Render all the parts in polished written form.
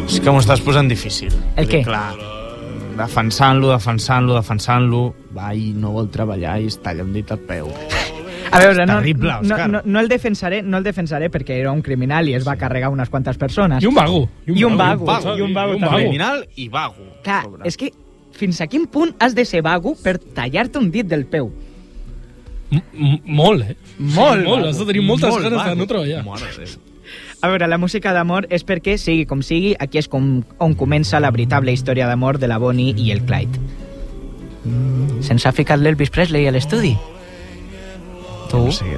És que m'ho estàs posant difícil. El què? Clar, defensant-lo, va i no vol treballar i es talla un dit al peu. A veure, terrible, Òscar. no el defensaré perquè era un criminal i es va carregar unes quantes persones. I un vago. Criminal i vago. Clar, és que fins a quin punt has de ser vago per tallar-te un dit del peu? Molt, eh? Molt. Has de tenir moltes ganes de no treballar. A veure, la música d'amor és perquè, sigui com sigui, aquí és on comença la veritable història d'amor de la Bonnie i el Clyde. Se'ns ha ficat l'Elvis Presley a l'estudi? Tu?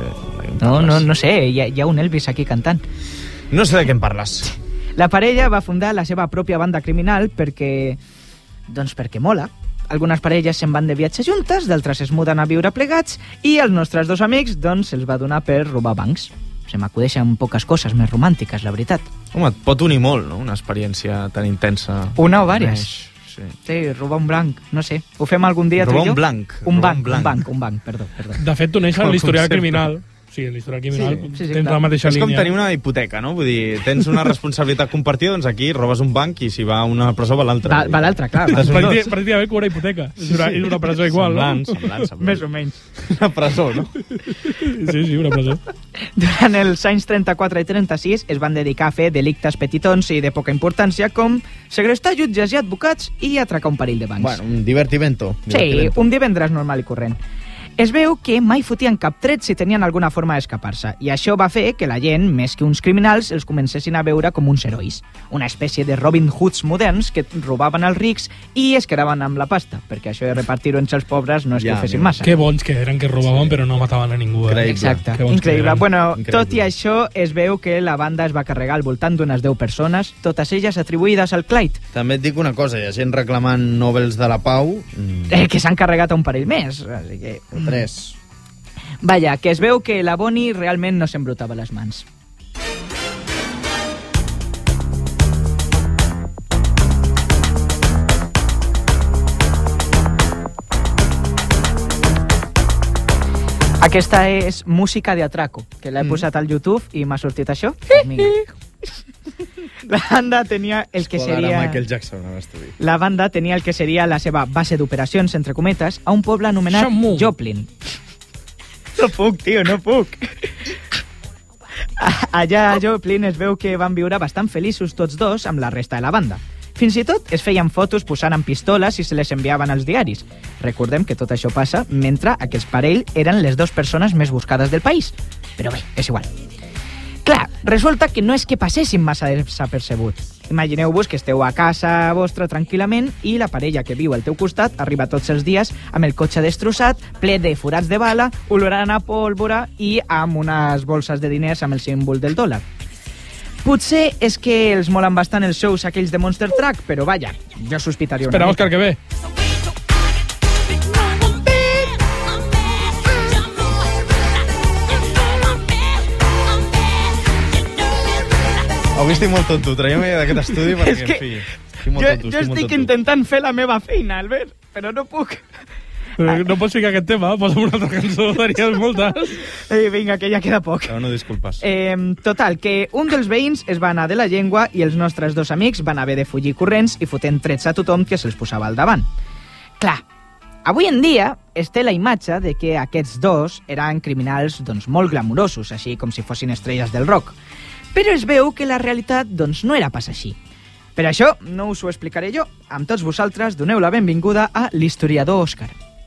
No sé, hi ha un Elvis aquí cantant. No sé de què em parles. La parella va fundar la seva pròpia banda criminal perquè mola. Algunes parelles se'n van de viatge juntes, d'altres es muden a viure plegats i els nostres dos amics se'ls va donar per robar bancs. Se m'acudeixen poques coses més romàntiques, la veritat. Home, et pot unir molt, no?, una experiència tan intensa. Una o vàries. Sí, robar un banc, no sé. Ho fem algun dia tu i jo? Robar un blanc. Un banc, perdó. De fet, t'uneix en l'historial criminal. Sí, en l'historial criminal tens la mateixa línia. És com tenir una hipoteca, no? Vull dir, tens una responsabilitat compartida, doncs aquí robes un banc i si va a una presó va l'altra. Va l'altra, clar. Pràcticament cobra hipoteca. És una presó igual, semblant. Més o menys. Una presó, no? Sí, una presó. Durant els anys 34 i 36 es van dedicar a fer delictes petitons i de poca importància com segrestar jutges i advocats i atracar un parell de bancs. Bueno, un divertimento. Sí, un divendres normal i corrent. Es veu que mai fotien cap tret si tenien alguna forma d'escapar-se, i això va fer que la gent, més que uns criminals, els comencessin a veure com uns herois. Una espècie de Robin Hoods moderns que robaven els rics i es quedaven amb la pasta, perquè això de repartir-ho entre els pobres no és que ho fessin massa. Que bons que eren, que robaven però no mataven a ningú. Exacte, increïble. Bueno, tot i això, es veu que la banda es va carregar al voltant d'unes 10 persones, totes elles atribuïdes al Clyde. També et dic una cosa, hi ha gent reclamant Nobels de la Pau... Que s'han carregat a un parell més, així que... 3. Vaja, que es veu que la Bonnie realment no s'embrutava les mans. Aquesta és música de atraco, que l'he posat al YouTube i m'ha sortit això. La banda tenia el que seria... Michael Jackson, a l'estudi. La banda tenia el que seria la seva base d'operacions, entre cometes, a un poble anomenat Joplin. No puc, tio, no puc. Allà a Joplin es veu que van viure bastant feliços tots dos amb la resta de la banda. Fins i tot es feien fotos posant amb pistoles i se les enviaven als diaris. Recordem que tot això passa mentre aquests parell eren les 2 persones més buscades del país. Però bé, és igual. Clar, resulta que no és que passessin massa desapercebut. Imagineu-vos que esteu a casa vostra tranquil·lament i la parella que viu al teu costat arriba tots els dies amb el cotxe destrossat, ple de forats de bala, olorant a pólvora i amb unes bolses de diners amb el símbol del dòlar. Potser és que els molen bastant els shows aquells de Monster Truck, però vaja, jo sospitaria una mica. Espera, Òscar, que ve. Avui estic molt tonto, traiem d'aquest estudi perquè, en fi... Jo estic intentant fer la meva feina, Albert, però no puc. No pots ficar aquest tema, posa'm una altra cançó, faries moltes. Vinga, que ja queda poc. No, disculpes. Total, que un dels veïns es va anar de la llengua i els nostres 2 amics van haver de fugir corrents i fotent trets a tothom que se'ls posava al davant. Clar, avui en dia es té la imatge de que aquests 2 eren criminals molt glamurosos, així com si fossin estrelles del rock. Però es veu que la realitat no era pas així. Per això no us ho explicaré jo. Amb tots vosaltres doneu la benvinguda a l'historiador Òscar.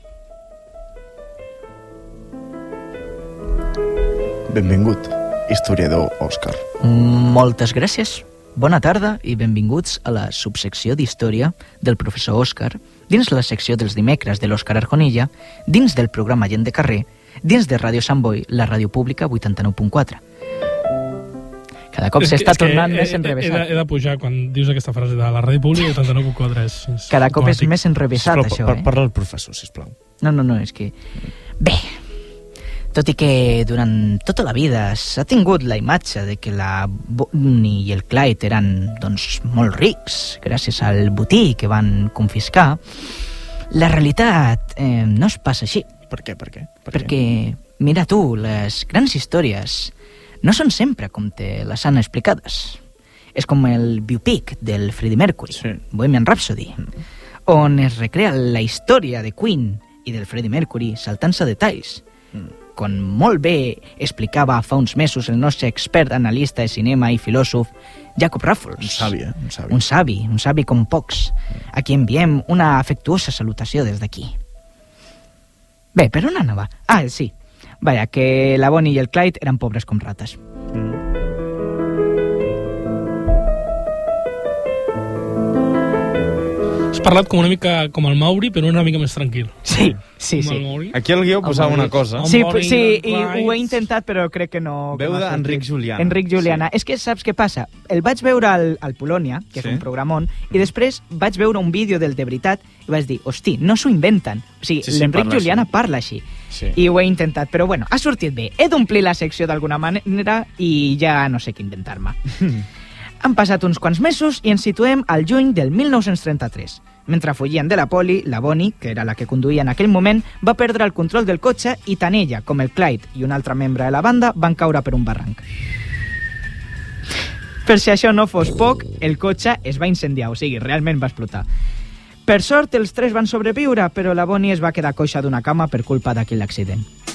Benvingut, historiador Òscar. Moltes gràcies. Bona tarda i benvinguts a la subsecció d'Història del professor Òscar, dins la secció dels dimecres de l'Òscar Arjonilla, dins del programa Gent de Carrer, dins de Ràdio Sant Boi, la ràdio pública 89.4. Cada cop s'està tornant més enrevessat. He de pujar quan dius aquesta frase de la ràdio pública 89.4. Cada cop és més enrevessat, això, Parla el professor, sisplau. No, és que... Bé, tot i que durant tota la vida s'ha tingut la imatge de que la Bonnie i el Clyde eren, molt rics, gràcies al botí que van confiscar, la realitat no es passa així. Per què? Perquè, mira tu, les grans històries no són sempre com te les han explicades. És com el biopic del Freddie Mercury, Sí. Bohemian Rhapsody, on es recrea la història de Queen i del Freddie Mercury saltant-se detalls. Com molt bé explicava fa uns mesos el nostre expert analista de cinema i filòsof Jacob Raffles. Un savi. Un savi com pocs, a qui enviem una afectuosa salutació des d'aquí. Bé, per on anava? Ah, sí. Vaja, que la Bonnie i el Clyde eren pobres com rates. Has parlat com una mica com el Mauri, però una mica més tranquil. Sí. Com el Mauri. Aquí el guió posava una cosa. Sí, i ho he intentat, però crec que no... Veu d'Enric Juliana. Enric Juliana. És que saps què passa? El vaig veure al Polònia, que és un programón, i després vaig veure un vídeo del de veritat i vaig dir, hosti, no s'ho inventen. O sigui, l'Enric Juliana parla així. Sí. I ho he intentat, però bueno, ha sortit bé. He d'omplir la secció d'alguna manera i ja no sé què inventar-me. Han passat uns quants mesos i ens situem al juny del 1933. Mentre fugien de la poli, la Bonnie, que era la que conduïa en aquell moment, va perdre el control del cotxe i tant ella com el Clyde i un altre membre de la banda van caure per un barranc. Per si això no fos poc, el cotxe es va incendiar, o sigui, realment va explotar. Per sort, els tres van sobreviure, però la Bonnie es va quedar coixa d'una cama per culpa d'aquell accident.